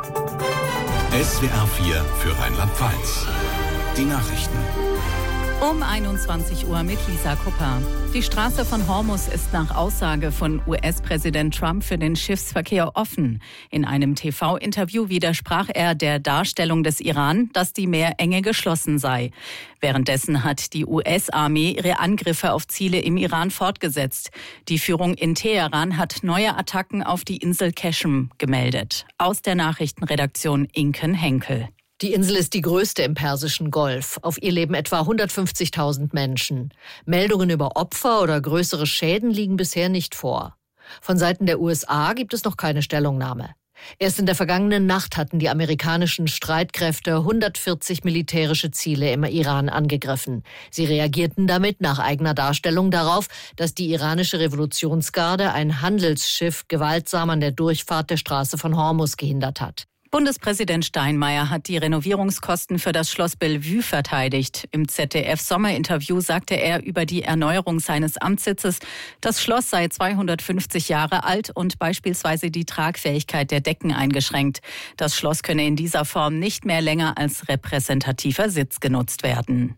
SWR 4 für Rheinland-Pfalz. Die Nachrichten. Um 21 Uhr mit Lisa Kupper. Die Straße von Hormuz ist nach Aussage von US-Präsident Trump für den Schiffsverkehr offen. In einem TV-Interview widersprach er der Darstellung des Iran, dass die Meerenge geschlossen sei. Währenddessen hat die US-Armee ihre Angriffe auf Ziele im Iran fortgesetzt. Die Führung in Teheran hat neue Attacken auf die Insel Qeshm gemeldet. Aus der Nachrichtenredaktion Inken Henkel. Die Insel ist die größte im Persischen Golf. Auf ihr leben etwa 150.000 Menschen. Meldungen über Opfer oder größere Schäden liegen bisher nicht vor. Von Seiten der USA gibt es noch keine Stellungnahme. Erst in der vergangenen Nacht hatten die amerikanischen Streitkräfte 140 militärische Ziele im Iran angegriffen. Sie reagierten damit nach eigener Darstellung darauf, dass die iranische Revolutionsgarde ein Handelsschiff gewaltsam an der Durchfahrt der Straße von Hormuz gehindert hat. Bundespräsident Steinmeier hat die Renovierungskosten für das Schloss Bellevue verteidigt. Im ZDF-Sommerinterview sagte er über die Erneuerung seines Amtssitzes, das Schloss sei 250 Jahre alt und beispielsweise die Tragfähigkeit der Decken eingeschränkt. Das Schloss könne in dieser Form nicht mehr länger als repräsentativer Sitz genutzt werden.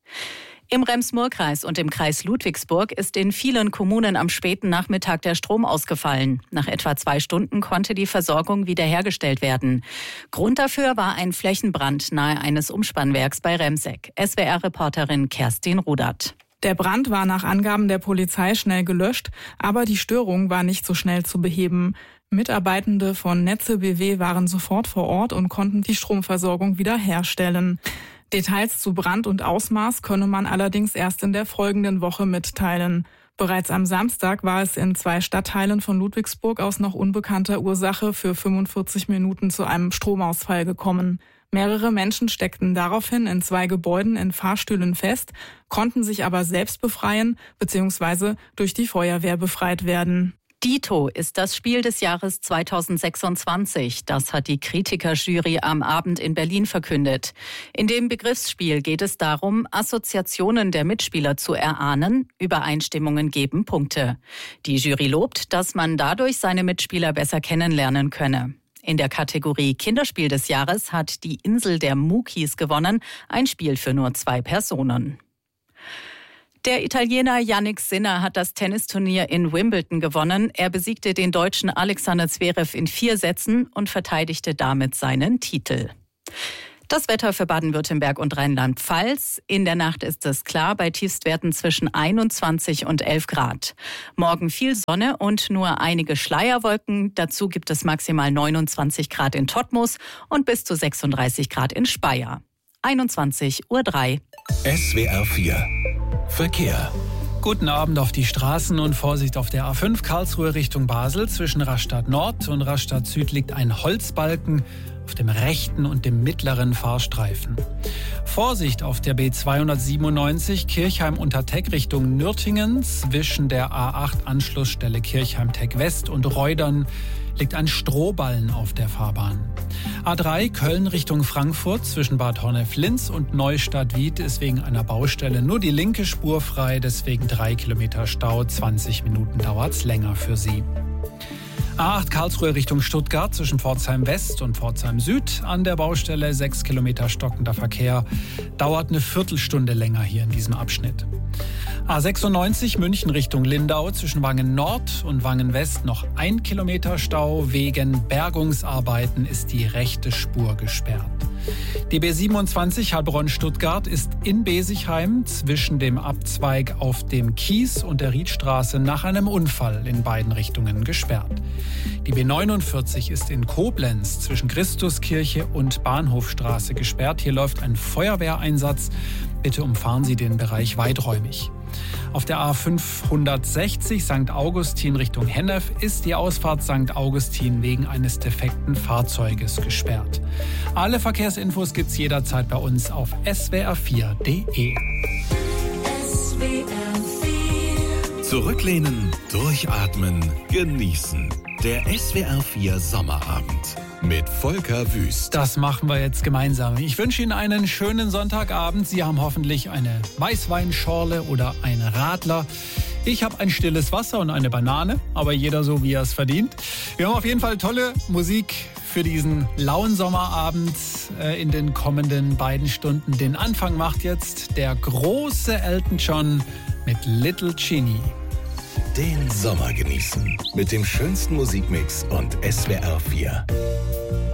Im Rems-Murr-Kreis und im Kreis Ludwigsburg ist in vielen Kommunen am späten Nachmittag der Strom ausgefallen. Nach etwa 2 Stunden konnte die Versorgung wiederhergestellt werden. Grund dafür war ein Flächenbrand nahe eines Umspannwerks bei Remseck. SWR-Reporterin Kerstin Rudert. Der Brand war nach Angaben der Polizei schnell gelöscht, aber die Störung war nicht so schnell zu beheben. Mitarbeitende von Netze BW waren sofort vor Ort und konnten die Stromversorgung wiederherstellen. Details zu Brand und Ausmaß könne man allerdings erst in der folgenden Woche mitteilen. Bereits am Samstag war es in 2 Stadtteilen von Ludwigsburg aus noch unbekannter Ursache für 45 Minuten zu einem Stromausfall gekommen. Mehrere Menschen steckten daraufhin in 2 Gebäuden in Fahrstühlen fest, konnten sich aber selbst befreien bzw. durch die Feuerwehr befreit werden. Dito ist das Spiel des Jahres 2026. Das hat die Kritikerjury am Abend in Berlin verkündet. In dem Begriffsspiel geht es darum, Assoziationen der Mitspieler zu erahnen. Übereinstimmungen geben Punkte. Die Jury lobt, dass man dadurch seine Mitspieler besser kennenlernen könne. In der Kategorie Kinderspiel des Jahres hat die Insel der Mukis gewonnen, ein Spiel für nur 2 Personen. Der Italiener Jannik Sinner hat das Tennisturnier in Wimbledon gewonnen. Er besiegte den Deutschen Alexander Zverev in 4 Sätzen und verteidigte damit seinen Titel. Das Wetter für Baden-Württemberg und Rheinland-Pfalz. In der Nacht ist es klar, bei Tiefstwerten zwischen 21 und 11 Grad. Morgen viel Sonne und nur einige Schleierwolken. Dazu gibt es maximal 29 Grad in Todtmoos und bis zu 36 Grad in Speyer. 21:03 Uhr. SWR 4 Verkehr. Guten Abend auf die Straßen und Vorsicht auf der A5 Karlsruhe Richtung Basel. Zwischen Rastatt Nord und Rastatt Süd liegt ein Holzbalken auf dem rechten und dem mittleren Fahrstreifen. Vorsicht auf der B297 Kirchheim-Unterteck Richtung Nürtingen. Zwischen der A8 Anschlussstelle Kirchheim-Teck West und Reudern liegt ein Strohballen auf der Fahrbahn. A3 Köln Richtung Frankfurt zwischen Bad Honnef-Linz und Neustadt-Wied ist wegen einer Baustelle nur die linke Spur frei, deswegen 3 Kilometer Stau, 20 Minuten dauert's länger für Sie. A8 Karlsruhe Richtung Stuttgart zwischen Pforzheim West und Pforzheim Süd an der Baustelle 6 Kilometer stockender Verkehr. Dauert eine Viertelstunde länger hier in diesem Abschnitt. A96 München Richtung Lindau zwischen Wangen Nord und Wangen West noch 1 Kilometer Stau. Wegen Bergungsarbeiten ist die rechte Spur gesperrt. Die B27 Heilbronn-Stuttgart ist in Besigheim zwischen dem Abzweig auf dem Kies und der Riedstraße nach einem Unfall in beiden Richtungen gesperrt. Die B49 ist in Koblenz zwischen Christuskirche und Bahnhofstraße gesperrt. Hier läuft ein Feuerwehreinsatz. Bitte umfahren Sie den Bereich weiträumig. Auf der A560 St. Augustin Richtung Hennef ist die Ausfahrt St. Augustin wegen eines defekten Fahrzeuges gesperrt. Alle Verkehrsinfos gibt's jederzeit bei uns auf swr4.de. Zurücklehnen, durchatmen, genießen. Der SWR 4 Sommerabend mit Volker Wüst. Das machen wir jetzt gemeinsam. Ich wünsche Ihnen einen schönen Sonntagabend. Sie haben hoffentlich eine Weißweinschorle oder einen Radler. Ich habe ein stilles Wasser und eine Banane, aber jeder so, wie er es verdient. Wir haben auf jeden Fall tolle Musik für diesen lauen Sommerabend in den kommenden beiden Stunden. Den Anfang macht jetzt der große Elton John mit Little Ginny. Den Sommer genießen mit dem schönsten Musikmix und SWR 4.